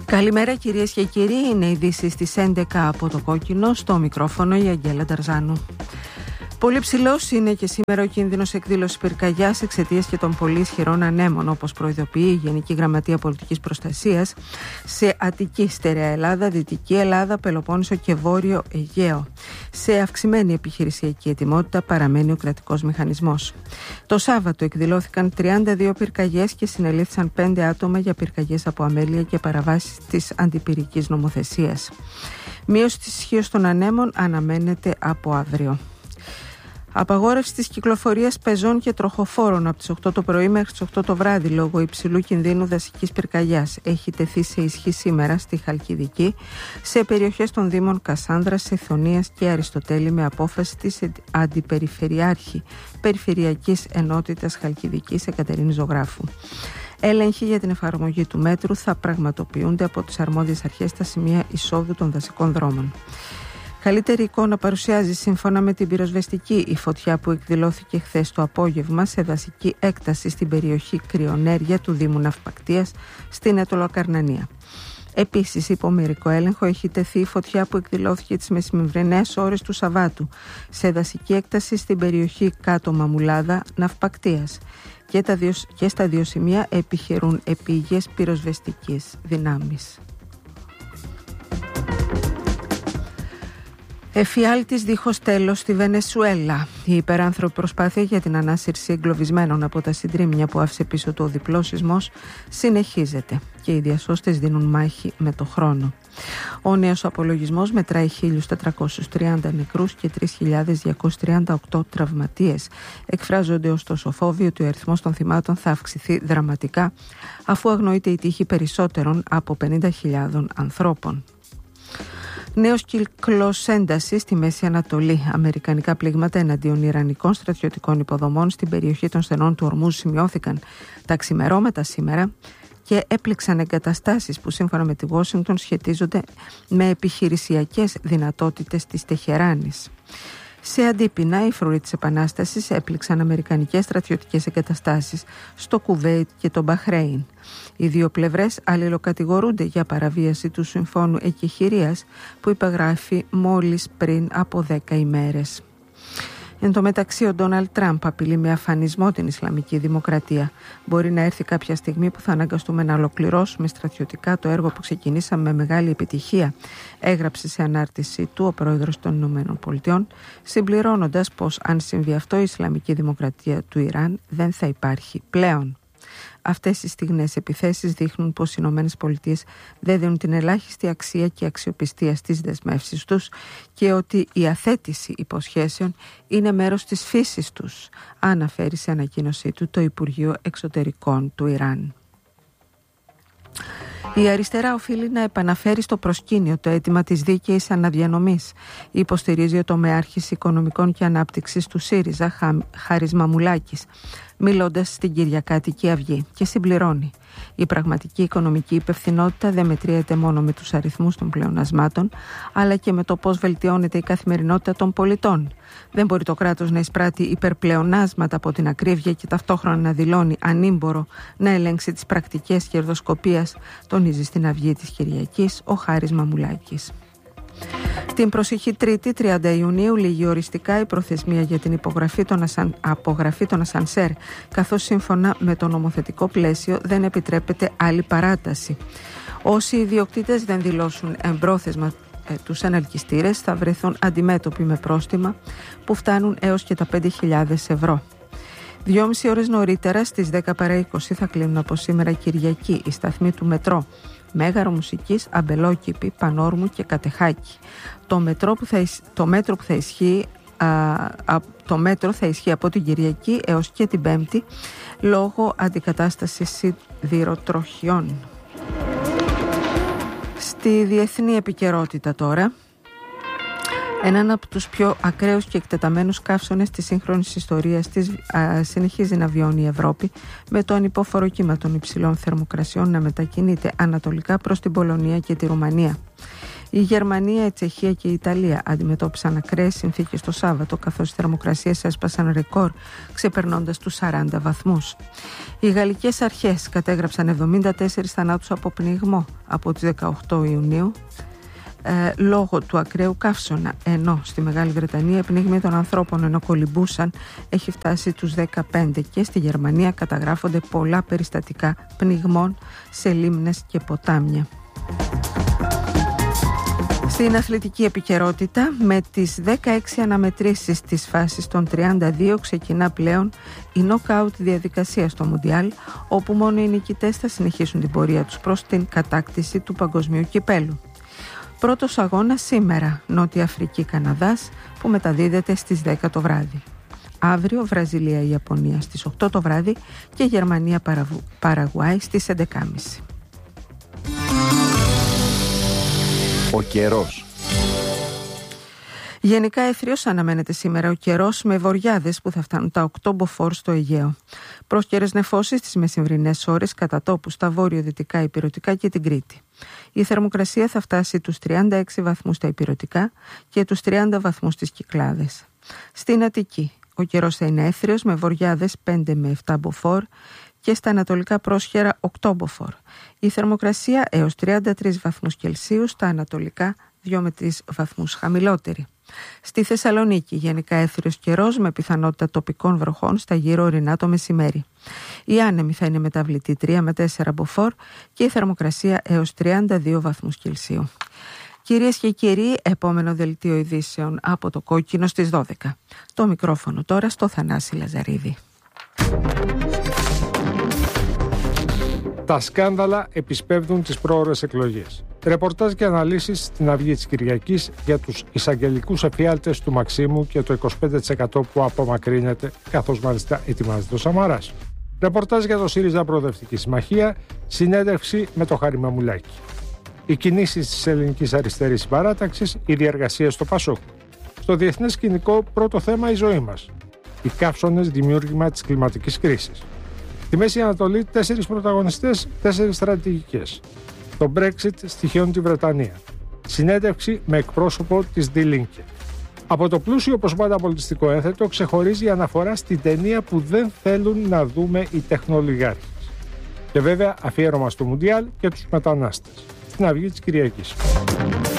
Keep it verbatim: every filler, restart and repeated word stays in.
Καλημέρα κυρίες και κύριοι, είναι ειδήσεις στις έντεκα από το Κόκκινο, στο μικρόφωνο η Αγγέλα Νταρζάνου. Πολύ ψηλός είναι και σήμερα ο κίνδυνος εκδήλωσης πυρκαγιάς εξαιτίας και των πολύ ισχυρών ανέμων, όπως προειδοποιεί η Γενική Γραμματεία Πολιτικής Προστασίας, σε Αττική, Στερεά Ελλάδα, Δυτική Ελλάδα, Πελοπόννησο και Βόρειο Αιγαίο. Σε αυξημένη επιχειρησιακή ετοιμότητα παραμένει ο κρατικός μηχανισμός. Το Σάββατο εκδηλώθηκαν τριάντα δύο πυρκαγιές και συνελήφθησαν πέντε άτομα για πυρκαγιές από αμέλεια και παραβάσεις της αντιπυρικής νομοθεσίας. Μείωση της ισχύως των ανέμων αναμένεται από αύριο. Απαγόρευση της κυκλοφορίας πεζών και τροχοφόρων από τις οκτώ το πρωί μέχρι τις οκτώ το βράδυ λόγω υψηλού κινδύνου δασικής πυρκαγιάς έχει τεθεί σε ισχύ σήμερα στη Χαλκιδική, σε περιοχές των Δήμων Κασάνδρας, Αιθονίας και Αριστοτέλη, με απόφαση της Αντιπεριφερειάρχη Περιφερειακής Ενότητας Χαλκιδικής Εκατερίνης Ζωγράφου. Έλεγχοι για την εφαρμογή του μέτρου θα πραγματοποιούνται από τις αρμόδιες αρχές στα σημεία εισόδου των δασικών δρόμων. Καλύτερη εικόνα παρουσιάζει, σύμφωνα με την πυροσβεστική, η φωτιά που εκδηλώθηκε χθες το απόγευμα σε δασική έκταση στην περιοχή Κρυονέρια του Δήμου Ναυπακτίας στην Αιτωλοακαρνανία. Επίσης, υπό μερικό έλεγχο έχει τεθεί η φωτιά που εκδηλώθηκε τις μεσημβρινές ώρες του Σαββάτου σε δασική έκταση στην περιοχή Κάτω Μαμουλάδα Ναυπακτίας. Και, τα δύο, και στα δύο σημεία επιχειρούν επίγειες πυροσβεστικής δυνάμεις. Εφιάλτης δίχως τέλος στη Βενεσουέλα. Η υπεράνθρωπη προσπάθεια για την ανάσυρση εγκλωβισμένων από τα συντρίμμια που άφησε πίσω του ο διπλός σεισμός συνεχίζεται και οι διασώστες δίνουν μάχη με το χρόνο. Ο νέος απολογισμός μετράει χίλιους τετρακόσιους τριάντα νεκρούς και τρεις χιλιάδες διακόσιους τριάντα οκτώ τραυματίες. Εκφράζονται ωστόσο φόβοι ότι ο αριθμός των θυμάτων θα αυξηθεί δραματικά, αφού αγνοείται η τύχη περισσότερων από πενήντα χιλιάδες ανθρώπων. Νέος κύκλος έντασης στη Μέση Ανατολή. Αμερικανικά πλήγματα εναντίον ιρανικών στρατιωτικών υποδομών στην περιοχή των στενών του Ορμούζ σημειώθηκαν τα ξημερώματα σήμερα και έπληξαν εγκαταστάσεις που σύμφωνα με τη Washington σχετίζονται με επιχειρησιακές δυνατότητες της Τεχεράνης. Σε αντίπεινα, οι φρουροί της Επανάστασης έπληξαν αμερικανικές στρατιωτικές εγκαταστάσεις στο Κουβέιτ και το Μπαχρέιν. Οι δύο πλευρές αλληλοκατηγορούνται για παραβίαση του Συμφώνου Εκεχηρίας που υπεγράφει μόλις πριν από δέκα ημέρες. Εν τω μεταξύ, ο Ντόναλντ Τραμπ απειλεί με αφανισμό την Ισλαμική Δημοκρατία. Μπορεί να έρθει κάποια στιγμή που θα αναγκαστούμε να ολοκληρώσουμε στρατιωτικά το έργο που ξεκινήσαμε με μεγάλη επιτυχία, έγραψε σε ανάρτησή του ο πρόεδρος των Ηνωμένων Πολιτειών, συμπληρώνοντας πως αν συμβεί αυτό, η Ισλαμική Δημοκρατία του Ιράν δεν θα υπάρχει πλέον. Αυτές οι στιγνές επιθέσεις δείχνουν πως οι Ηνωμένες Πολιτείες δεν δίνουν την ελάχιστη αξία και αξιοπιστία στις δεσμεύσεις τους και ότι η αθέτηση υποσχέσεων είναι μέρος της φύσης τους, αναφέρει σε ανακοίνωσή του το Υπουργείο Εξωτερικών του Ιράν. Η αριστερά οφείλει να επαναφέρει στο προσκήνιο το αίτημα της δίκαιης αναδιανομής. Υποστηρίζει ο τομεάρχης οικονομικών και ανάπτυξης του ΣΥΡΙΖΑ, Χάρης Μαμουλάκης, μιλώντας στην Κυριακάτικη Αυγή, και συμπληρώνει: η πραγματική οικονομική υπευθυνότητα δεν μετριέται μόνο με τους αριθμούς των πλεονασμάτων, αλλά και με το πώς βελτιώνεται η καθημερινότητα των πολιτών. Δεν μπορεί το κράτος να εισπράττει υπερπλεονάσματα από την ακρίβεια και ταυτόχρονα να δηλώνει ανήμπορο να ελέγξει τις πρακτικές κερδοσκοπίας, τονίζει στην Αυγή της Κυριακής ο Χάρης Μαμουλάκης. Την προσεχή Τρίτη, τριάντα Ιουνίου, λήγει οριστικά η προθεσμία για την υπογραφή των ασαν... απογραφή των ασανσέρ, καθώς σύμφωνα με το νομοθετικό πλαίσιο δεν επιτρέπεται άλλη παράταση. Όσοι ιδιοκτήτες δεν δηλώσουν εμπρόθεσμα ε, τους εναλκιστήρες θα βρεθούν αντιμέτωποι με πρόστιμα που φτάνουν έως και τα πέντε χιλιάδες ευρώ. Δυόμιση ώρες νωρίτερα, στις δέκα παρά είκοσι, θα κλείνουν από σήμερα Κυριακή οι σταθμοί του μετρό Μέγαρο Μουσικής, Αμπελόκηπη, Πανόρμου και Κατεχάκη. Το, μετρό που θα, το μέτρο που θα ισχύει α, α, το μέτρο θα ισχύει από την Κυριακή έως και την Πέμπτη λόγω αντικατάστασης σιδηροτροχιών. Στη διεθνή επικαιρότητα τώρα, έναν από τους πιο ακραίους και εκτεταμένους καύσονες της σύγχρονης ιστορίας της α, συνεχίζει να βιώνει η Ευρώπη, με το ανυπόφορο κύμα των υψηλών θερμοκρασιών να μετακινείται ανατολικά προς την Πολωνία και τη Ρουμανία. Η Γερμανία, η Τσεχία και η Ιταλία αντιμετώπισαν ακραίες συνθήκες το Σάββατο, καθώς οι θερμοκρασίες έσπασαν ρεκόρ, ξεπερνώντας τους σαράντα βαθμούς. Οι γαλλικές αρχές κατέγραψαν εβδομήντα τέσσερις θανάτους από πνιγμό από τις δεκαοκτώ Ιουνίου ε, λόγω του ακραίου καύσωνα, ενώ στη Μεγάλη Βρετανία η πνίγμη των ανθρώπων ενώ κολυμπούσαν έχει φτάσει τους δεκαπέντε και στη Γερμανία καταγράφονται πολλά περιστατικά πνιγμών σε λίμνες και ποτάμια. Στην αθλητική επικαιρότητα, με τις δεκαέξι αναμετρήσεις της φάσης των τριάντα δύο ξεκινά πλέον η νοκάουτ διαδικασία στο Μουντιάλ, όπου μόνο οι νικητές θα συνεχίσουν την πορεία τους προς την κατάκτηση του παγκοσμίου κυπέλου. Πρώτος αγώνας σήμερα, Νότια Αφρική Καναδάς, που μεταδίδεται στις δέκα το βράδυ. Αύριο Βραζιλία-Ιαπωνία στις οκτώ το βράδυ και Γερμανία-Παραγουάη στις έντεκα και μισή. Ο καιρός. Γενικά αιθριος αναμένεται σήμερα ο καιρός, με βοριάδες που θα φτάνουν τα οκτώ μποφόρ στο Αιγαίο. Πρόσκαιρες νεφώσεις στις μεσημβρινές ώρες κατά τόπου στα βόρειο-δυτικά Ηπειρωτικά και την Κρήτη. Η θερμοκρασία θα φτάσει τους τριάντα έξι βαθμούς στα Ηπειρωτικά και τους τριάντα βαθμούς στις Κυκλάδες. Στην Αττική ο καιρός θα είναι αίθριος με βοριάδες πέντε με επτά μποφόρ και στα ανατολικά πρόσχερα οκτώ μποφόρ. Η θερμοκρασία έως τριάντα τρεις βαθμούς Κελσίου, στα ανατολικά δύο με τρεις βαθμούς χαμηλότερη. Στη Θεσσαλονίκη γενικά αίθριος καιρός με πιθανότητα τοπικών βροχών στα γύρω ορεινά το μεσημέρι. Η άνεμη θα είναι μεταβλητή τρία με τέσσερα μποφόρ και η θερμοκρασία έως τριάντα δύο βαθμούς Κελσίου. Κυρίες και κύριοι, επόμενο δελτίο ειδήσεων από το Κόκκινο στις δώδεκα. Το μικρόφωνο τώρα στο Θανάση Λαζαρίδη. Τα σκάνδαλα επισπεύδουν τις πρόωρες εκλογές. Ρεπορτάζ και αναλύσεις στην Αυγή της Κυριακής για τους εισαγγελικούς εφιάλτες του Μαξίμου και το είκοσι πέντε τοις εκατό που απομακρύνεται, καθώς μάλιστα ετοιμάζεται ο Σαμαράς. Ρεπορτάζ για το ΣΥΡΙΖΑ Προοδευτική Συμμαχία, συνέντευξη με το Χάρη Μαμουλάκη. Οι κινήσεις της Ελληνικής Αριστερής Συμπαράταξης, οι διεργασίες στο Πασόκ. Στο διεθνές σκηνικό, πρώτο θέμα η ζωή μας. Οι καύσωνες δημιούργημα της κλιματικής κρίσης. Στη Μέση Ανατολή, τέσσερις πρωταγωνιστές, τέσσερις στρατηγικές. Το Brexit στοιχειώνει τη Βρετανία. Συνέντευξη με εκπρόσωπο της Die Linke. Από το πλούσιο όπως πάντα πολιτιστικό ένθετο ξεχωρίζει η αναφορά στην ταινία που δεν θέλουν να δούμε οι τεχνολιγάρχες. Και βέβαια αφιέρωμα στο Μουντιάλ και τους μετανάστες. Στην Αυγή της Κυριακής.